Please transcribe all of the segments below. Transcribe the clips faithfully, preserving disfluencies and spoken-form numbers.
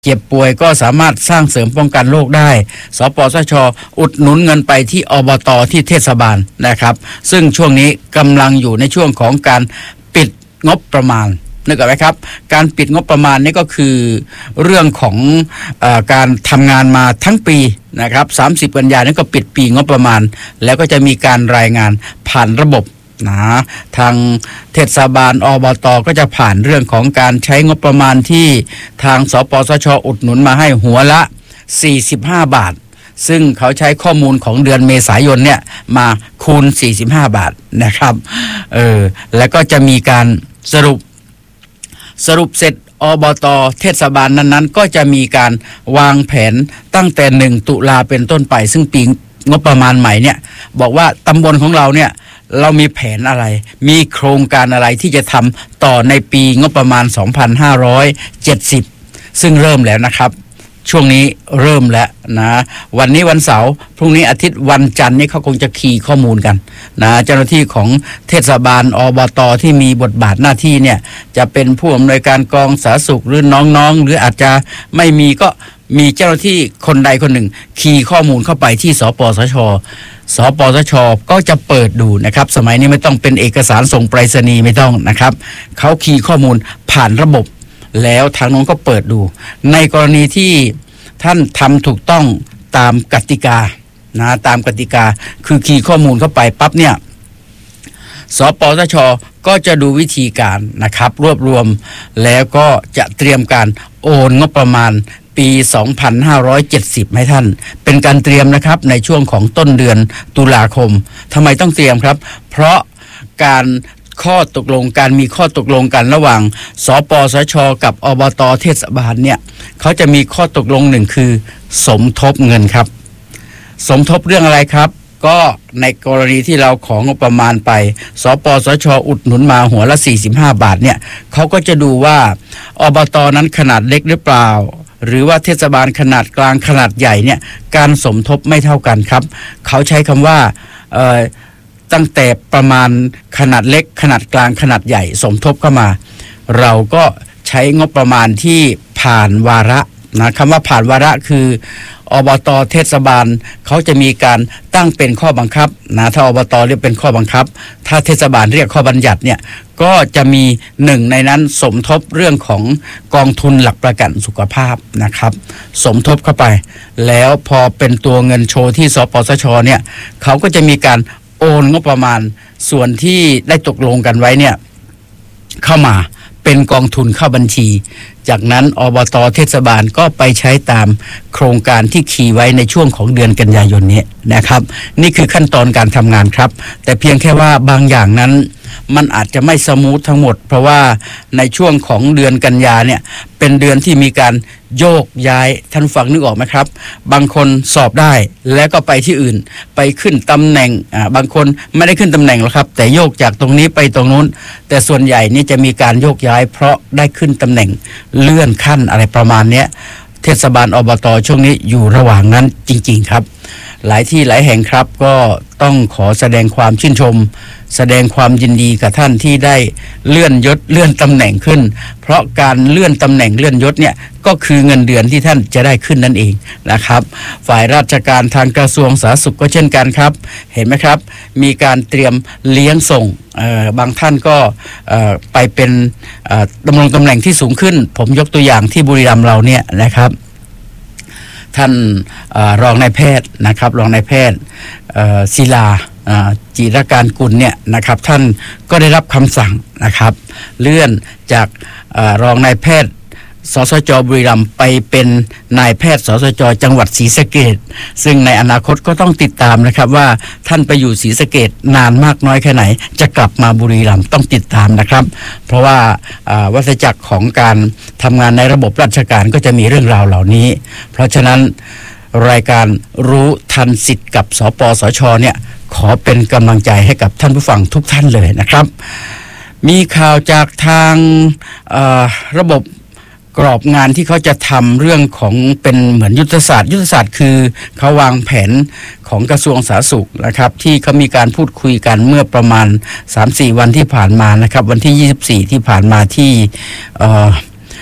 เจ็บป่วยก็สามารถสร้างเสริมป้องกันโรคได้สปสช.อุดหนุนเงินไปที่อบต.ที่เทศบาลนะครับซึ่งช่วงนี้กำลังอยู่ในช่วงของการปิดงบประมาณนึกออกไหมครับการปิดงบประมาณนี่ก็คือเรื่องของเอ่อการทำงานมาทั้งปีนะครับสามสิบกันยายนนี่ก็ปิดปีงบประมาณแล้วก็จะมีการรายงานผ่านระบบนะทางเทศบาลอบต.ก็จะผ่านเรื่องของการใช้งบประมาณที่ทางสปสช.อุดหนุนมาให้หัวละสี่สิบห้าบาทซึ่งเขาใช้ข้อมูลของเดือนเมษายนเนี่ยมาคูณสี่สิบห้าบาทนะครับเออแล้วก็จะมีการสรุปสรุปเสร็จอบต.เทศบาลนั้นๆก็จะมีการวางแผนตั้งแต่หนึ่งตุลาเป็นต้นไปซึ่งปีงบประมาณใหม่เนี่ยบอกว่าตำบลของเราเนี่ยเรามีแผนอะไรมีโครงการอะไรที่จะทำต่อในปีงบประมาณสองพันห้าร้อยเจ็ดสิบซึ่งเริ่มแล้วนะครับช่วงนี้เริ่มแล้วนะวันนี้วันเสาร์พรุ่งนี้อาทิตย์วันจันทร์นี่เขาคงจะคีย์ข้อมูลกันนะเจ้าหน้าที่ของเทศบาลอบต.ที่มีบทบาทหน้าที่เนี่ยจะเป็นผู้อำนวยการกองสาธารณสุขหรือน้องๆหรืออาจจะไม่มีก็มีเจ้าหน้าที่คนใดคนหนึ่งคีย์ข้อมูลเข้าไปที่สปสช.สปสช.ก็จะเปิดดูนะครับสมัยนี้ไม่ต้องเป็นเอกสารส่งไปรษณีย์ไม่ต้องนะครับเขาคีย์ข้อมูลผ่านระบบแล้วทางน้องก็เปิดดูในกรณีที่ท่านทำถูกต้องตามกติกานะตามกติกาคือคีย์ข้อมูลเข้าไปปั๊บเนี่ยสปสช.ก็จะดูวิธีการนะครับรวบรวมแล้วก็จะเตรียมการโอนงบประมาณปีสองพันห้าร้อยเจ็ดสิบให้ท่านเป็นการเตรียมนะครับในช่วงของต้นเดือนตุลาคมทำไมต้องเตรียมครับเพราะการข้อตกลงการมีข้อตกลงกันระหว่างสปสช.กับอบต.เทศบาลเนี่ยเขาจะมีข้อตกลงหนึ่งคือสมทบเงินครับสมทบเรื่องอะไรครับก็ในกรณีที่เราของงบประมาณไปสปสช.อุดหนุนมาหัวละสี่สิบห้าบาทเนี่ยเขาก็จะดูว่าอบต.นั้นขนาดเล็กหรือเปล่าหรือว่าเทศบาลขนาดกลางขนาดใหญ่เนี่ยการสมทบไม่เท่ากันครับเขาใช้คำว่าเอ่อตั้งแต่ประมาณขนาดเล็กขนาดกลางขนาดใหญ่สมทบเข้ามาเราก็ใช้งบประมาณที่ผ่านวาระนะคำว่าผ่านวาระคืออบต.เทศบาลเขาจะมีการตั้งเป็นข้อบังคับนะถ้าอบต.เรียกเป็นข้อบังคับถ้าเทศบาลเรียกข้อบัญญัติเนี่ยก็จะมีหนึ่งในนั้นสมทบเรื่องของกองทุนหลักประกันสุขภาพนะครับสมทบเข้าไปแล้วพอเป็นตัวเงินโชว์ที่สปสช.เนี่ยเขาก็จะมีการโอนงบประมาณส่วนที่ได้ตกลงกันไว้เนี่ยเข้ามาเป็นกองทุนเข้าบัญชีจากนั้นอบต.เทศบาลก็ไปใช้ตามโครงการที่คีย์ไว้ในช่วงของเดือนกันยายนนี้นะครับนี่คือขั้นตอนการทำงานครับแต่เพียงแค่ว่าบางอย่างนั้นมันอาจจะไม่สมูททั้งหมดเพราะว่าในช่วงของเดือนกันยาเนี่ยเป็นเดือนที่มีการโยกย้ายท่านฟังนึกออกไหมครับบางคนสอบได้แล้วก็ไปที่อื่นไปขึ้นตำแหน่งอ่าบางคนไม่ได้ขึ้นตำแหน่งหรอกครับแต่โยกจากตรงนี้ไปตรงนู้นแต่ส่วนใหญ่นี่จะมีการโยกย้ายเพราะได้ขึ้นตำแหน่งเลื่อนขั้นอะไรประมาณนี้เทศบาลอบต.ช่วงนี้อยู่ระหว่างนั้นจริงๆครับหลายที่หลายแห่งครับก็ต้องขอแสดงความชื่นชมแสดงความยินดีกับท่านที่ได้เลื่อนยศเลื่อนตำแหน่งขึ้นเพราะการเลื่อนตำแหน่งเลื่อนยศเนี่ยก็คือเงินเดือนที่ท่านจะได้ขึ้นนั่นเองนะครับฝ่ายราชการทางกระทรวงสาธารณสุขก็เช่นกันครับเห็นไหมครับมีการเตรียมเลี้ยงส่งบางท่านก็ไปเป็นดำรงตำแหน่งที่สูงขึ้นผมยกตัวอย่างที่บุรีรัมย์เราเนี่ยนะครับท่านรองนายแพทย์นะครับรองนายแพทย์ศิลาจิรการกุลเนี่ยนะครับท่านก็ได้รับคำสั่งนะครับเลื่อนจากรองนายแพทย์สสจ.บุรีรัมย์ไปเป็นนายแพทย์สสจ.จังหวัดศรีสะเกษซึ่งในอนาคตก็ต้องติดตามนะครับว่าท่านไปอยู่ศรีสะเกษนานมากน้อยแค่ไหนจะกลับมาบุรีรัมย์ต้องติดตามนะครับเพราะว่าวัฏจักรของการทำงานในระบบราชการก็จะมีเรื่องราวเหล่านี้เพราะฉะนั้นรายการรู้ทันสิทธิ์กับสปสช.เนี่ยขอเป็นกำลังใจให้กับท่านผู้ฟังทุกท่านเลยนะครับมีข่าวจากทางระบบกรอบงานที่เขาจะทำเรื่องของเป็นเหมือนยุทธศาสตร์ยุทธศาสตร์คือเขาวางแผนของกระทรวงสาธารณสุขนะครับที่เขามีการพูดคุยกันเมื่อประมาณ สามสี่ วันที่ผ่านมานะครับวันที่ยี่สิบสี่ที่ผ่านมาที่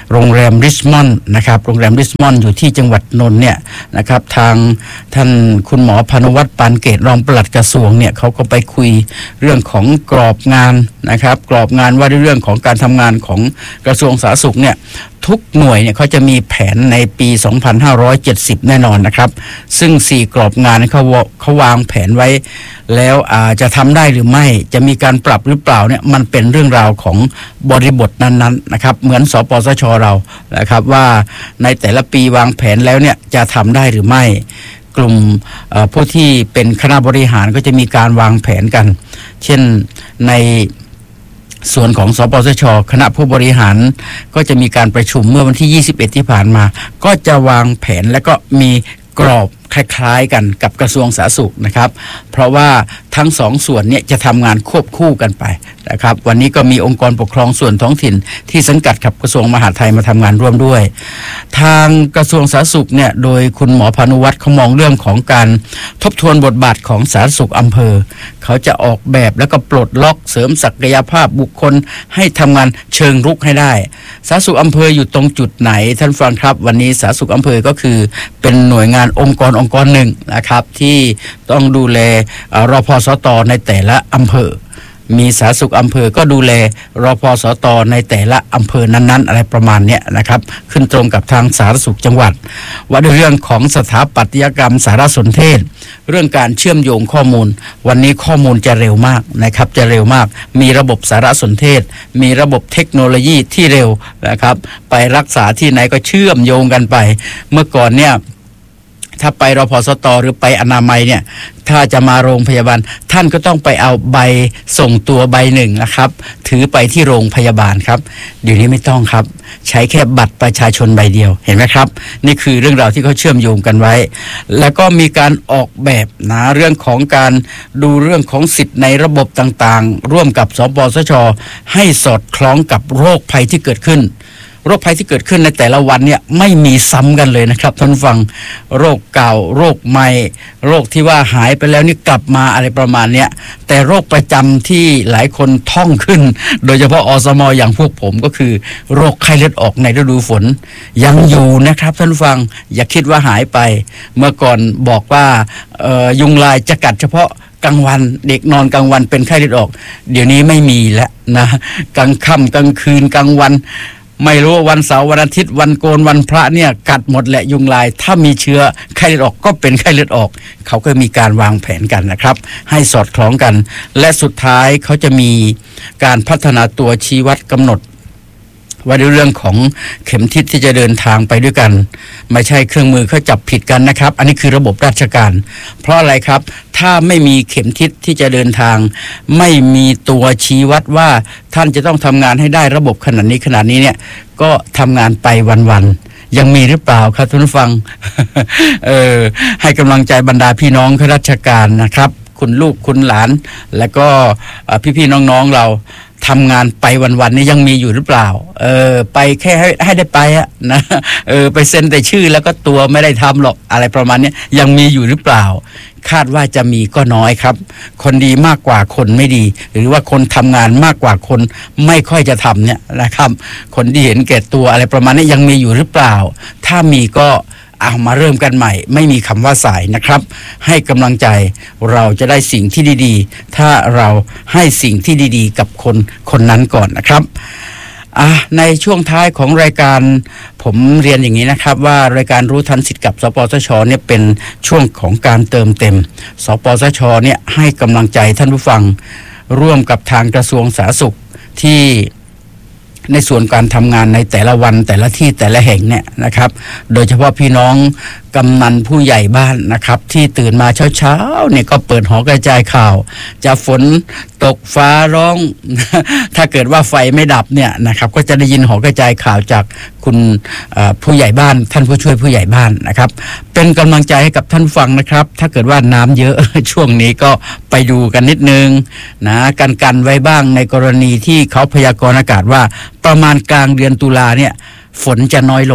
โรงแรมริชมอนด์นะครับโรงแรมริชมอนด์อยู่ที่จังหวัดนนท์เนี่ยนะครับทางท่านคุณหมอพานุวัฒน์ปานเกตรองปลัดกระทรวงเนี่ยเขาก็ไปคุยเรื่องของกรอบงานนะครับกรอบงานว่าด้วยเรื่องของการทำงานของกระทรวงสาธารณสุขเนี่ยทุกหน่วยเนี่ยเขาจะมีแผนในปีสองพันห้าร้อยเจ็ดสิบแน่นอนนะครับซึ่งสี่กรอบงานเขาเขาวางแผนไว้แล้วอาจจะทำได้หรือไม่จะมีการปรับหรือเปล่าเนี่ยมันเป็นเรื่องราวของบริบทนั้นๆนะครับเหมือนสปสชเรานะครับว่าในแต่ละปีวางแผนแล้วเนี่ยจะทำได้หรือไม่กลุ่มผู้ที่เป็นคณะบริหารก็จะมีการวางแผนกันเช่นในส่วนของสปสชคณะผู้บริหารก็จะมีการประชุมเมื่อวันที่ยี่สิบเอ็ดที่ผ่านมาก็จะวางแผนและก็มีกรอบคล้ายๆกันกับกระทรวงสาธารณสุขนะครับเพราะว่าทั้งสองส่วนเนี่ยจะทำงานควบคู่กันไปนะครับวันนี้ก็มีองค์กรปกครองส่วนท้องถิ่นที่สังกัดกับกระทรวงมหาดไทยมาทำงานร่วมด้วยทางกระทรวงสาธารณสุขเนี่ยโดยคุณหมอพานุวัฒน์เขามองเรื่องของการทบทวนบทบาทของสาธารณสุขอำเภอเขาจะออกแบบแล้วก็ปลดล็อกเสริมศักยภาพบุคคลให้ทำงานเชิงรุกให้ได้สาธารณสุขอำเภออยู่ตรงจุดไหนท่านฟังครับวันนี้สาธารณสุขอำเภอก็คือเป็นหน่วยงานองค์กรองค์กรหนึ่งนะครับที่ต้องดูแลรพสตในแต่ละอำเภอมีสาธารณสุขอำเภอก็ดูแลรพสตในแต่ละอำเภอนั้นๆอะไรประมาณเนี้ยนะครับขึ้นตรงกับทางสาธารณสุขจังหวัดว่าด้วยเรื่องของสถาปัตยกรรมสารสนเทศเรื่องการเชื่อมโยงข้อมูลวันนี้ข้อมูลจะเร็วมากนะครับจะเร็วมากมีระบบสารสนเทศมีระบบเทคโนโลยีที่เร็วนะครับไปรักษาที่ไหนก็เชื่อมโยงกันไปเมื่อก่อนเนี่ยถ้าไปรพสตหรือไปอนามัยเนี่ยถ้าจะมาโรงพยาบาลท่านก็ต้องไปเอาใบส่งตัวใบหนึ่งนะครับถือไปที่โรงพยาบาลครับเดี๋ยวนี้ไม่ต้องครับใช้แค่บัตรประชาชนใบเดียวเห็นไหมครับนี่คือเรื่องราวที่เขาเชื่อมโยงกันไว้แล้วก็มีการออกแบบนะเรื่องของการดูเรื่องของสิทธิ์ในระบบต่างๆร่วมกับสปสชให้สอดคล้องกับโรคภัยที่เกิดขึ้นโรคภัยที่เกิดขึ้นในแต่ละวันเนี่ยไม่มีซ้ำกันเลยนะครับท่านฟังโรคเก่าโรคใหม่โรคที่ว่าหายไปแล้วนี่กลับมาอะไรประมาณเนี้ยแต่โรคประจำที่หลายคนท่องขึ้นโดยเฉพาะอสมอย่างพวกผมก็คือโรคไข้เลือดออกในฤดูฝนยังอยู่นะครับท่านฟังอย่าคิดว่าหายไปเมื่อก่อนบอกว่าเอ่อยุงลายจะกัดเฉพาะกลางวันเด็กนอนกลางวันเป็นไข้เลือดออกเดี๋ยวนี้ไม่มีแล้วนะกลางค่ำกลางคืนกลางวันไม่รู้วันเสาร์วันอาทิตย์วันโกนวันพระเนี่ยกัดหมดแหละยุงลายถ้ามีเชื้อไข้เลือดออกก็เป็นไข้เลือดออกเขาก็มีการวางแผนกันนะครับให้สอดคล้องกันและสุดท้ายเขาจะมีการพัฒนาตัวชี้วัดกำหนดว่าด้วยเรื่องของเข็มทิศที่จะเดินทางไปด้วยกันไม่ใช่เครื่องมือเขาจับผิดกันนะครับอันนี้คือระบบราชการเพราะอะไรครับถ้าไม่มีเข็มทิศที่จะเดินทางไม่มีตัวชี้วัดว่าท่านจะต้องทำงานให้ได้ระบบขนาดนี้ขนาดนี้เนี่ยก็ทำงานไปวันๆยังมีหรือเปล่าครับท่านผู้ฟัง เออให้กำลังใจบรรดาพี่น้องข้าราชการนะครับคุณลูกคุณหลานและก็พี่ๆน้องๆเราทำงานไปวันๆนี่ยังมีอยู่หรือเปล่าเออไปแค่ให้ให้ได้ไปอะนะเออไปเซ็นแต่ชื่อแล้วก็ตัวไม่ได้ทำหรอกอะไรประมาณนี้ยังมีอยู่หรือเปล่าคาดว่าจะมีก็น้อยครับคนดีมากกว่าคนไม่ดีหรือว่าคนทำงานมากกว่าคนไม่ค่อยจะทำเนี่ยนะครับคนที่เห็นแก่ตัวอะไรประมาณนี้ยังมีอยู่หรือเปล่าถ้ามีก็เอามาเริ่มกันใหม่ไม่มีคำว่าสายนะครับให้กำลังใจเราจะได้สิ่งที่ดีๆถ้าเราให้สิ่งที่ดีๆกับคนคนนั้นก่อนนะครับอ่ะในช่วงท้ายของรายการผมเรียนอย่างนี้นะครับว่ารายการรู้ทันสิทธิ์กับสปสชเนี่ยเป็นช่วงของการเติมเต็มสปสชเนี่ยให้กำลังใจท่านผู้ฟังร่วมกับทางกระทรวงสาธารณสุขที่ในส่วนการทำงานในแต่ละวันแต่ละที่แต่ละแห่งเนี่ยนะครับโดยเฉพาะพี่น้องกำนันผู้ใหญ่บ้านนะครับที่ตื่นมาเช้าๆเนี่ยก็เปิดหอกระจายข่าวจะฝนตกฟ้าร้อง ถ้าเกิดว่าไฟไม่ดับเนี่ยนะครับก็จะได้ยินหอกระจายข่าวจากคุณผู้ใหญ่บ้านท่านผู้ช่วยผู้ใหญ่บ้านนะครับเป็นกำลังใจให้กับท่านฟังนะครับถ้าเกิดว่าน้ำเยอะ ช่วงนี้ก็ไปดูกันนิดนึงนะกันกันไว้บ้างในกรณีที่เขาพยากรณ์อากาศว่าประมาณกลางเดือนตุลาเนี่ยฝนจะน้อยลง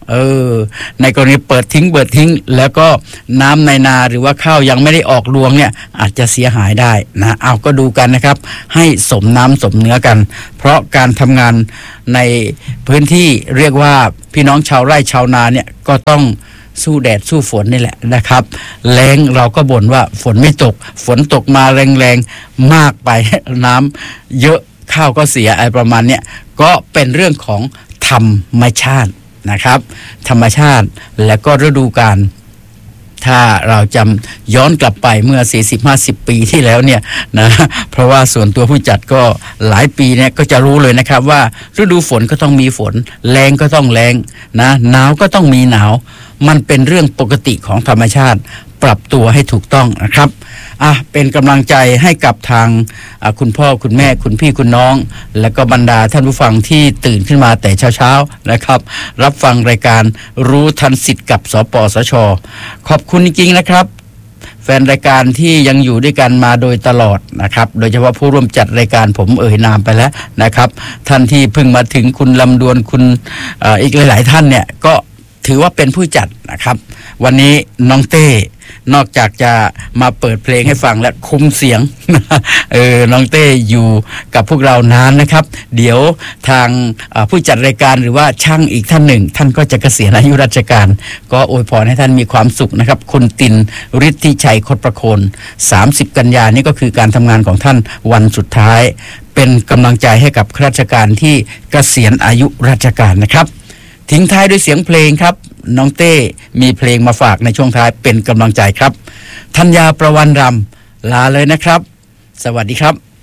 เออในกรณีเปิดทิ้งเปิดทิ้งแล้วก็น้ำในนาหรือว่าข้าวยังไม่ได้ออกรวงเนี่ยอาจจะเสียหายได้นะเอาก็ดูกันนะครับให้สมน้ำสมเนื้อกันเพราะการทำงานในพื้นที่เรียกว่าพี่น้องชาวไร่ชาวนาเนี่ยก็ต้องสู้แดดสู้ฝนนี่แหละนะครับแล้งเราก็บ่นว่าฝนไม่ตกฝนตกมาแรงๆมากไปน้ำเยอะข้าวก็เสียอะไรประมาณเนี้ยก็เป็นเรื่องของธรรมชาตินะครับธรรมชาติและก็ฤดูกาลถ้าเราจำย้อนกลับไปเมื่อ สี่สิบห้าสิบ ปีที่แล้วเนี่ยนะเพราะว่าส่วนตัวผู้จัดก็หลายปีเนี่ยก็จะรู้เลยนะครับว่าฤดูฝนก็ต้องมีฝนแล้งก็ต้องแล้งนะหนาวก็ต้องมีหนาวมันเป็นเรื่องปกติของธรรมชาติปรับตัวให้ถูกต้องนะครับอ่ะเป็นกำลังใจให้กับทางคุณพ่อคุณแม่คุณพี่คุณน้องและก็บรรดาท่านผู้ฟังที่ตื่นขึ้นมาแต่เช้าๆนะครับรับฟังรายการรู้ทันสิทธิ์กับสปสช.ขอบคุณจริงๆนะครับแฟนรายการที่ยังอยู่ด้วยกันมาโดยตลอดนะครับโดยเฉพาะผู้ร่วมจัดรายการผมเอ่ยนามไปแล้วนะครับท่านที่เพิ่งมาถึงคุณลำดวนคุณ อ, อีกหลายๆท่านเนี่ยก็ถือว่าเป็นผู้จัดนะครับวันนี้น้องเต้นอกจากจะมาเปิดเพลงให้ฟังและคุมเสียง เออน้องเต้อยู่กับพวกเรานานนะครับเดี๋ยวทางผู้จัดรายการหรือว่าช่างอีกท่านหนึ่งท่านก็จะเกษียณอายุราชการก็อวยพรให้ท่านมีความสุขนะครับคุณตินฤทธิชัยคดประโคนสามสิบกันยานี่ก็คือการทำงานของท่านวันสุดท้ายเป็นกำลังใจให้กับข้าราชการที่เกษียณอายุราชการนะครับทิ้งท้ายด้วยเสียงเพลงครับน้องเต้มีเพลงมาฝากในช่วงท้ายเป็นกำลังใจครับธัญญาประวันรำลาเลยนะครับสวัสดีครับ